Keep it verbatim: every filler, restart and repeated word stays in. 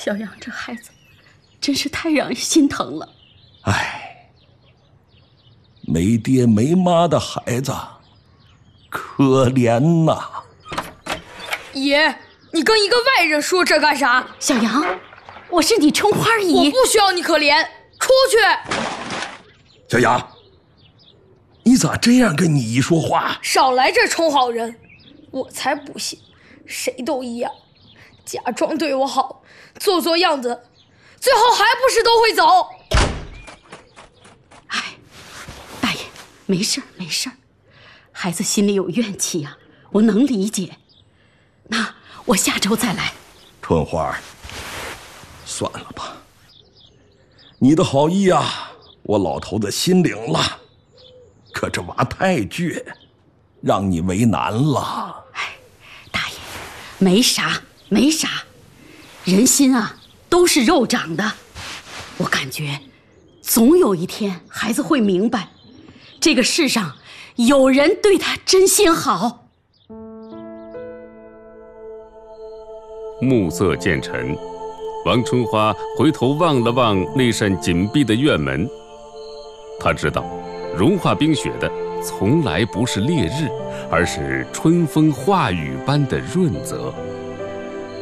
小杨这孩子真是太让人心疼了。 唉，没爹没妈的孩子，可怜呐！ 爷，你跟一个外人说这干啥？ 小杨，我是你春花姨， 我不需要你可怜，出去！ 小杨，你咋这样跟你姨说话？ 少来这充好人，我才不信，谁都一样，假装对我好，做做样子，最后还不是都会走。 哎，大爷，没事儿没事儿，孩子心里有怨气呀、啊，我能理解。那我下周再来。 春花，算了吧，你的好意啊，我老头子心领了，可这娃太倔，让你为难了。 哎，大爷，没啥没啥，人心啊都是肉长的，我感觉总有一天孩子会明白，这个世上有人对他真心好。 暮色渐沉，王春花回头望了望那扇紧闭的院门，她知道融化冰雪的从来不是烈日，而是春风化雨般的润泽。